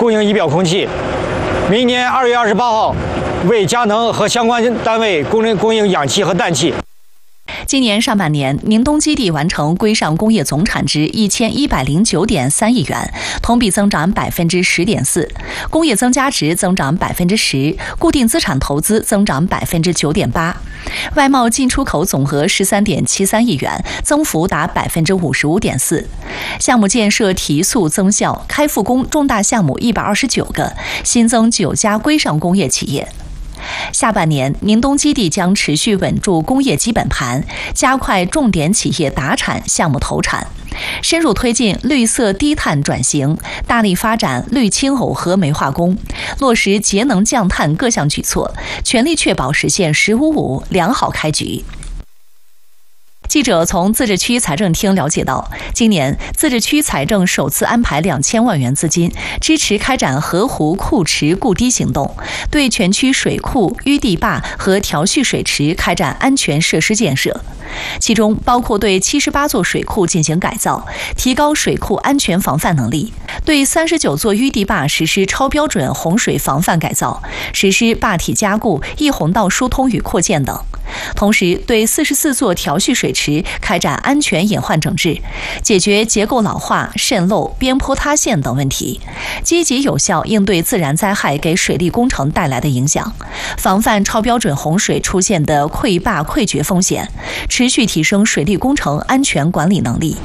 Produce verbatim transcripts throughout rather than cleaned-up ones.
供应仪表空气。明年二月二十八号，为佳能和相关单位供应供应氧气和氮气。 今年上半年，宁东基地完成规上工业总产值一千一百零九点三亿元，同比增长百分之十点四，工业增加值增长百分之十，固定资产投资增长百分之九点八，外贸进出口总额十三点七三亿元，增幅达百分之五十五点四。项目建设提速增效，开复工重大项目一百二十九个，新增九家规上工业企业。下半年，宁东基地将持续稳住工业基本盘，加快重点企业达产项目投产，深入推进绿色低碳转型，大力发展绿氢耦合煤化工，落实节能降碳各项举措，全力确保实现“十五五”良好开局。记者从自治区财政厅了解到，今年自治区财政首次安排两千万元资金，支持开展河湖库池固堤行动，对全区水库、淤地坝和调蓄水池开展安全设施建设。其中包括对七十八座水库进行改造，提高水库安全防范能力；对三十九座淤地坝实施超标准洪水防范改造，实施坝体加固、溢洪道疏通与扩建等。同时，对四十四座调蓄水池开展安全隐患整治，解决结构老化、渗漏、边坡塌陷等问题，积极有效应对自然灾害给水利工程带来的影响，防范超标准洪水出现的溃坝溃决风险，持续提升水利工程安全管理能力。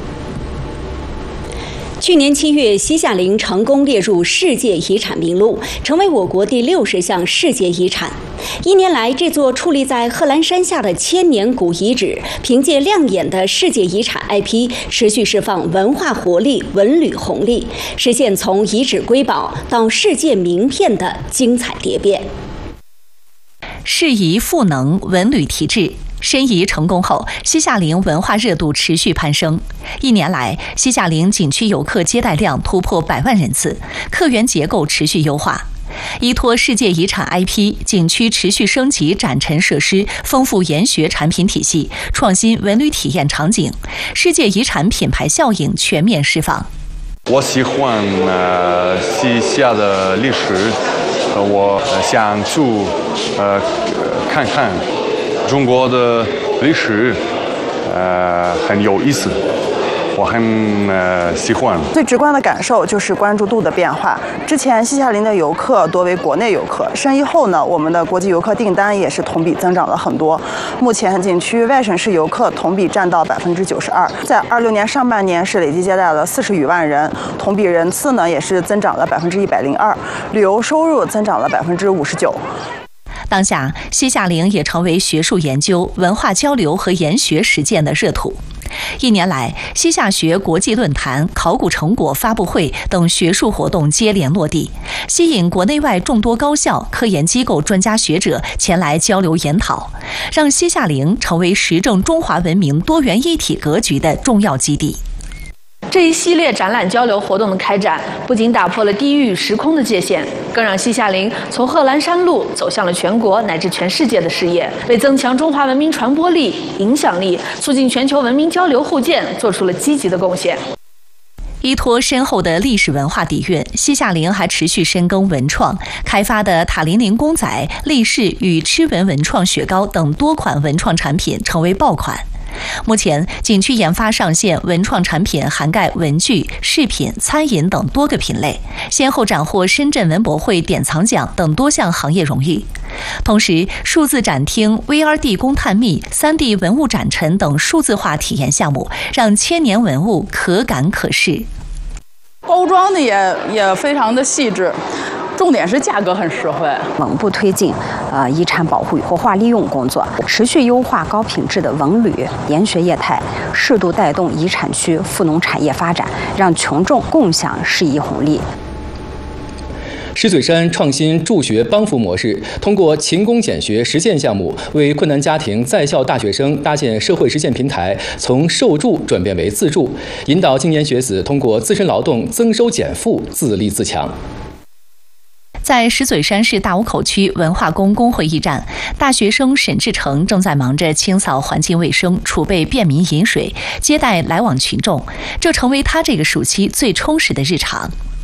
去年七月，西夏陵成功列入世界遗产名录，成为我国第六十项世界遗产。一年来，这座矗立在贺兰山下的千年古遗址，凭借亮眼的世界遗产 I P， 持续释放文化活力、文旅红利，实现从遗址瑰宝到世界名片的精彩蝶变。 适宜赋能文旅提质。申遗成功后，西夏陵文化热度持续攀升。一年来，西夏陵景区游客接待量突破百万人次，客源结构持续优化。依托世界遗产 I P， 景区持续升级展陈设施，丰富研学产品体系，创新文旅体验场景，世界遗产品牌效应全面释放。 我喜欢呃西夏的历史，呃、我想去呃看看。中国的历史，呃，很有意思，我很呃喜欢。 最直观的感受就是关注度的变化。之前西夏陵的游客多为国内游客，申遗后呢，我们的国际游客订单也是同比增长了很多。目前景区外省市游客同比占到百分之九十二，在二六年上半年是累计接待了四十余万人，同比人次呢也是增长了百分之一百零二，旅游收入增长了百分之五十九。 当下，西夏陵也成为学术研究、文化交流和研学实践的热土。一年来，西夏学国际论坛、考古成果发布会等学术活动接连落地，吸引国内外众多高校、科研机构专家学者前来交流研讨，让西夏陵成为实证中华文明多元一体格局的重要基地。 这一系列展览交流活动的开展，不仅打破了地域时空的界限，更让西夏陵从贺兰山路走向了全国乃至全世界的视野，为增强中华文明传播力、影响力，促进全球文明交流互鉴做出了积极的贡献。 依托深厚的历史文化底蕴，西夏陵还持续深耕文创，开发的塔林陵公仔、立式与螭纹文创雪糕等多款文创产品成为爆款。目前，景区研发上线文创产品涵盖文具、饰品、餐饮等多个品类，先后斩获深圳文博会典藏奖等多项行业荣誉。同时，数字展厅、V R D 工探秘、三 D 文物展陈等数字化体验项目，让千年文物可感可视。 包装的也也非常的细致。重点是价格很实惠， 稳步推进呃遗产保护与活化利用工作，持续优化高品质的文旅研学业态，适度带动遗产区富农产业发展，让群众共享适宜红利。 石嘴山创新助学帮扶模式，通过勤工俭学实践项目，为困难家庭在校大学生搭建社会实践平台，从受助转变为自助，引导青年学子通过自身劳动增收减负，自立自强。 在石嘴山市大屋口区文化宫工会驿站，大学生沈志成正在忙着清扫环境卫生、储备便民饮水、接待来往群众，这成为他这个暑期最充实的日常。